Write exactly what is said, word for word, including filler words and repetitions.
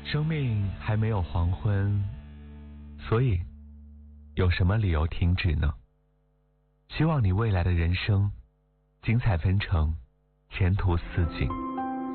生命还没有黄昏，所以有什么理由停止呢？希望你未来的人生精彩纷呈，前途似锦。